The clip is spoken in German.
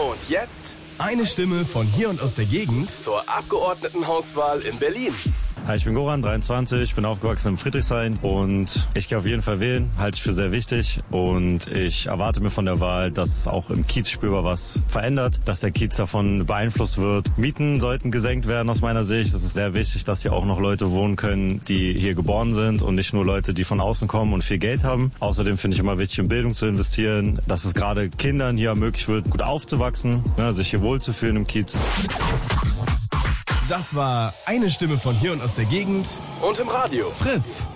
Und jetzt eine Stimme von hier und aus der Gegend zur Abgeordnetenhauswahl in Berlin. Hi, ich bin Goran, 23, bin aufgewachsen in Friedrichshain und ich gehe auf jeden Fall wählen, halte ich für sehr wichtig und ich erwarte mir von der Wahl, dass es auch im Kiez spürbar was verändert, dass der Kiez davon beeinflusst wird. Mieten sollten gesenkt werden aus meiner Sicht. Es ist sehr wichtig, dass hier auch noch Leute wohnen können, die hier geboren sind und nicht nur Leute, die von außen kommen und viel Geld haben. Außerdem finde ich immer wichtig, in Bildung zu investieren, dass es gerade Kindern hier ermöglicht wird, gut aufzuwachsen, sich hier wohlzufühlen im Kiez. Das war eine Stimme von hier und aus der Gegend und im Radio. Fritz.